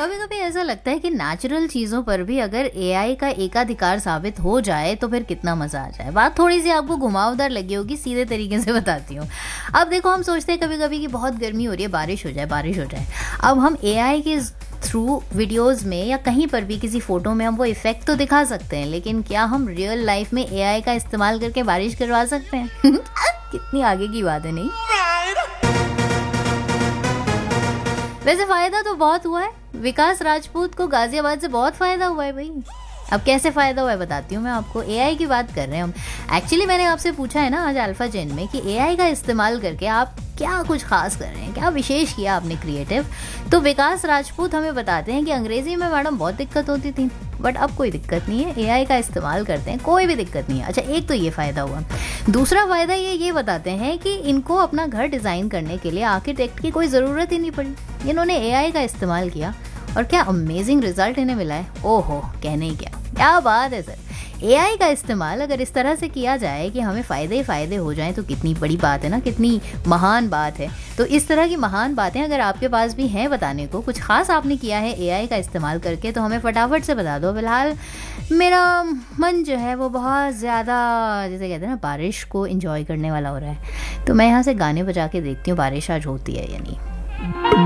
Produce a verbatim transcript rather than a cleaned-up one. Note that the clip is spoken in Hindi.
कभी कभी ऐसा लगता है कि नेचुरल चीज़ों पर भी अगर एआई का एकाधिकार साबित हो जाए तो फिर कितना मज़ा आ जाए। बात थोड़ी सी आपको घुमावदार लगी होगी, सीधे तरीके से बताती हूँ। अब देखो, हम सोचते हैं कभी कभी कि बहुत गर्मी हो रही है, बारिश हो जाए बारिश हो जाए। अब हम एआई के थ्रू वीडियोस में या कहीं पर भी किसी फोटो में हम वो इफेक्ट तो दिखा सकते हैं, लेकिन क्या हम रियल लाइफ में एआई का इस्तेमाल करके बारिश करवा सकते हैं? कितनी आगे की बात है, नहीं? वैसे फायदा तो बहुत हुआ है। विकास राजपूत को गाजियाबाद से बहुत फायदा हुआ है भाई। अब कैसे फायदा हुआ है बताती हूँ मैं आपको। एआई की बात कर रहे हैं हम। एक्चुअली मैंने आपसे पूछा है ना आज अल्फा जेन में कि एआई का इस्तेमाल करके आप क्या कुछ खास कर रहे हैं, क्या विशेष किया आपने क्रिएटिव। तो विकास राजपूत हमें बताते हैं कि अंग्रेजी में मैडम बहुत दिक्कत होती थी, बट अब कोई दिक्कत नहीं है, एआई का इस्तेमाल करते हैं, कोई भी दिक्कत नहीं है। अच्छा, एक तो ये फ़ायदा हुआ। दूसरा फ़ायदा ये ये बताते हैं कि इनको अपना घर डिज़ाइन करने के लिए आर्किटेक्ट की कोई ज़रूरत ही नहीं पड़ी। इन्होंने एआई का इस्तेमाल किया और क्या अमेजिंग रिजल्ट इन्हें मिला है। ओहो, कहने ही क्या, क्या बात है सर। एआई का इस्तेमाल अगर इस तरह से किया जाए कि हमें फ़ायदे ही फ़ायदे हो जाएं तो कितनी बड़ी बात है ना, कितनी महान बात है। तो इस तरह की महान बातें अगर आपके पास भी हैं बताने को, कुछ ख़ास आपने किया है एआई का इस्तेमाल करके, तो हमें फटाफट से बता दो। फिलहाल मेरा मन जो है वो बहुत ज़्यादा, जैसे कहते हैं ना, बारिश को एंजॉय करने वाला हो रहा है। तो मैं यहाँ से गाने बजा के देखती हूँ बारिश आज होती है या नहीं।